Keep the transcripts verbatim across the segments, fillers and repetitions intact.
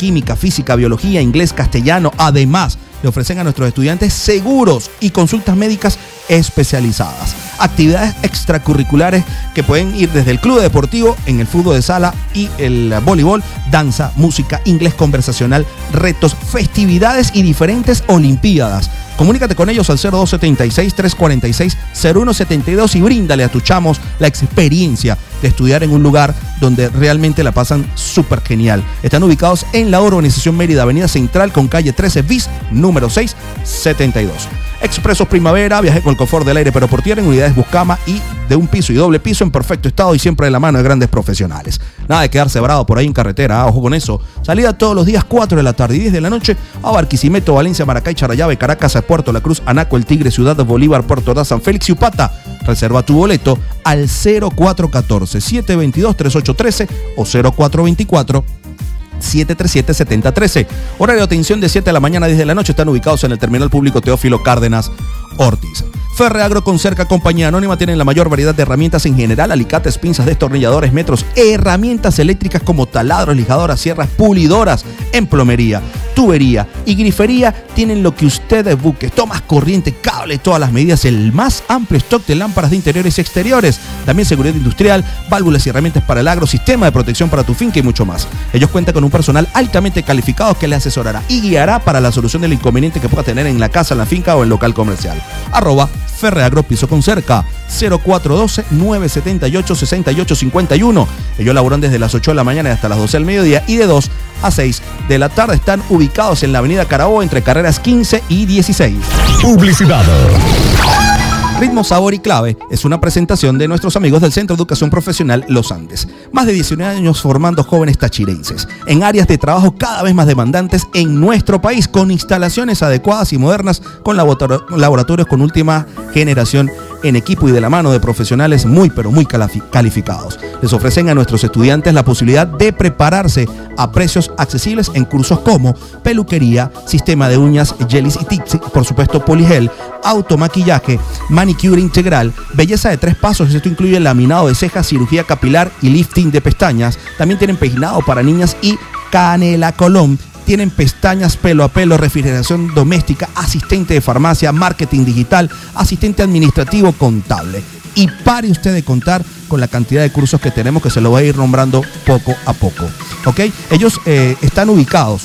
química, física, biología, inglés, castellano. Además, le ofrecen a nuestros estudiantes seguros y consultas médicas especializadas. Actividades extracurriculares que pueden ir desde el club deportivo, en el fútbol de sala y el voleibol, danza, música, inglés conversacional, retos, festividades y diferentes olimpiadas. Comunícate con ellos al cero dos setenta y seis, trescientos cuarenta y seis, cero uno setenta y dos y bríndale a tus chamos la experiencia de estudiar en un lugar donde realmente la pasan súper genial. Están ubicados en la urbanización Mérida, avenida Central con calle trece bis, número seiscientos setenta y dos. Expresos Primavera, viaje con el confort del aire pero por tierra en unidades Buscama y de un piso y doble piso en perfecto estado y siempre de la mano de grandes profesionales. Nada de quedarse bravo por ahí en carretera, ah, ojo con eso. Salida todos los días cuatro de la tarde y diez de la noche a Barquisimeto, Valencia, Maracay, Charallave, Caracas, Puerto La Cruz, Anaco, El Tigre, Ciudad de Bolívar, Puerto Ordaz, San Félix y Upata. Reserva tu boleto al cero cuatro uno cuatro, siete dos dos, tres ocho uno tres o cero cuatro dos cuatro, siete tres siete, siete cero uno tres. Horario de atención de siete de la mañana a diez de la noche. Están ubicados en el Terminal Público Teófilo Cárdenas Ortiz. Ferreagro con Cerca, compañía anónima, tienen la mayor variedad de herramientas en general, alicates, pinzas, destornilladores, metros, herramientas eléctricas como taladros, lijadoras, sierras, pulidoras, en plomería, tubería y grifería. Tienen lo que ustedes busquen: tomas, corriente, cable, todas las medidas, el más amplio stock de lámparas de interiores y exteriores, también seguridad industrial, válvulas y herramientas para el agro, sistema de protección para tu finca y mucho más. Ellos cuentan con un personal altamente calificado que le asesorará y guiará para la solución del inconveniente que pueda tener en la casa, en la finca o en el local comercial. Arroba Ferreagro Piso con Cerca, cero cuatro uno dos, nueve siete ocho, seis ocho cinco uno. Ellos laboran desde las ocho de la mañana hasta las doce del mediodía y de dos a seis de la tarde. Están ubicados en la avenida Carabobo entre carreras quince y dieciséis. Publicidad. Ritmo, Sabor y Clave es una presentación de nuestros amigos del Centro de Educación Profesional Los Andes. Más de diecinueve años formando jóvenes tachirenses en áreas de trabajo cada vez más demandantes en nuestro país, con instalaciones adecuadas y modernas, con laboratorios con última generación en equipo y de la mano de profesionales muy pero muy calificados. Les ofrecen a nuestros estudiantes la posibilidad de prepararse a precios accesibles en cursos como peluquería, sistema de uñas, gelis y tips, por supuesto poligel, automaquillaje, manicure integral, belleza de tres pasos. Esto incluye laminado de cejas, cirugía capilar y lifting de pestañas. También tienen peinado para niñas y canela colón. Tienen pestañas pelo a pelo, refrigeración doméstica, asistente de farmacia, marketing digital, asistente administrativo, contable. Y pare usted de contar con la cantidad de cursos que tenemos, que se lo voy a ir nombrando poco a poco. ¿Ok? Ellos eh, están ubicados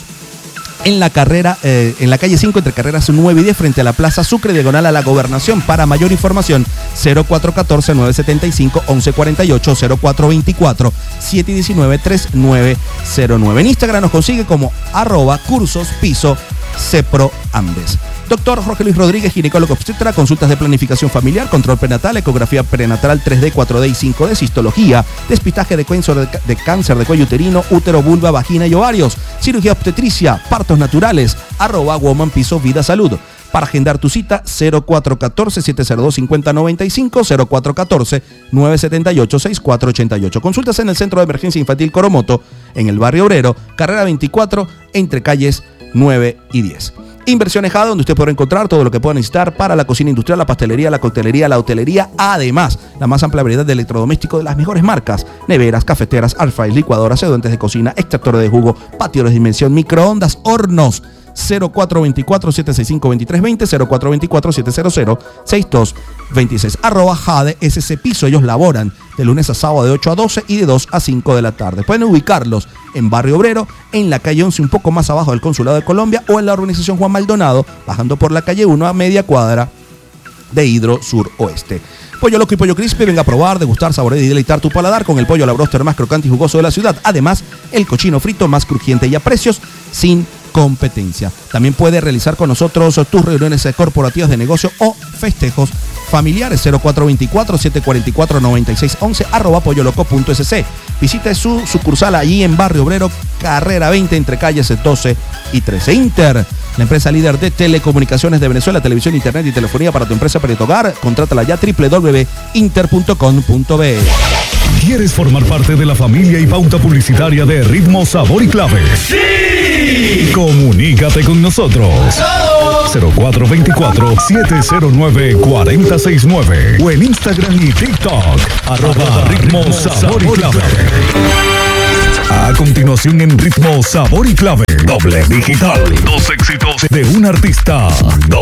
en la carrera, eh, en la calle cinco, entre carreras nueve y diez, frente a la Plaza Sucre, diagonal a la Gobernación. Para mayor información, cero cuatro uno cuatro, nueve siete cinco, once cuarenta y ocho, cero cuatro dos cuatro, siete uno nueve, tres nueve cero nueve. En Instagram nos consigue como arroba cursos piso Cepro Andes. Doctor Jorge Luis Rodríguez, ginecólogo obstetra, consultas de planificación familiar, control prenatal, ecografía prenatal tres D, cuatro D y cinco D, cistología, despistaje de cáncer de, cáncer de cuello uterino, útero, vulva, vagina y ovarios, cirugía obstetricia, partos naturales, arroba Woman Piso Vida Salud. Para agendar tu cita, cero cuatro uno cuatro, siete cero dos, cinco cero nueve cinco, cero cuatro uno cuatro, nueve siete ocho, seis cuatro ocho ocho. Consultas en el Centro de Emergencia Infantil Coromoto, en el barrio Obrero, carrera veinticuatro, entre calles nueve y diez. Inversiones Jade, donde usted podrá encontrar todo lo que pueda necesitar para la cocina industrial, la pastelería, la coctelería, la hotelería. Además, la más amplia variedad de electrodomésticos de las mejores marcas: neveras, cafeteras, air fryers, licuadoras, sedantes de cocina, extractores de jugo, pationes de dimensión, microondas, hornos. cero cuatro dos cuatro, siete seis cinco, dos tres dos cero, cero cuatro dos cuatro, siete cero cero, seis dos dos seis. Arroba Jade S C Piso. Ellos laboran de lunes a sábado de ocho a doce y de dos a cinco de la tarde. Pueden ubicarlos en Barrio Obrero, en la calle once, un poco más abajo del Consulado de Colombia, o en la urbanización Juan Maldonado, bajando por la calle uno a media cuadra de Hidro Sur Oeste. Pollo Loco y Pollo Crispy, venga a probar, degustar, saborear y deleitar tu paladar con el pollo a la bróster más crocante y jugoso de la ciudad. Además, el cochino frito más crujiente y a precios sin competencia. También puede realizar con nosotros tus reuniones corporativas de negocio o festejos familiares. Cero cuatro dos cuatro, siete cuatro cuatro, nueve seis uno uno, arroba polloloco punto s c. Visite su sucursal allí en Barrio Obrero, carrera veinte, entre calles doce y trece. Inter, la empresa líder de telecomunicaciones de Venezuela, televisión, internet y telefonía para tu empresa, para tu hogar. Contrátala ya, doble u doble u doble u punto inter punto com punto b e. ¿Quieres formar parte de la familia y pauta publicitaria de Ritmo, Sabor y Clave? ¡Sí! Comunícate con nosotros. cero cuatro dos cuatro, siete cero nueve, cuatro cero seis nueve o en Instagram y TikTok, arroba Ritmo, Sabor y Clave. A continuación en Ritmo, Sabor y Clave, doble digital. Dos éxitos de un artista.